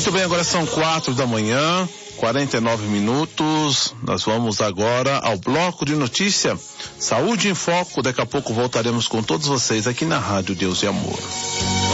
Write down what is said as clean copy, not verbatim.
Muito bem, agora são 4h, 49 minutos. Nós vamos agora ao bloco de notícia Saúde em Foco. Daqui a pouco voltaremos com todos vocês aqui na Rádio Deus e Amor.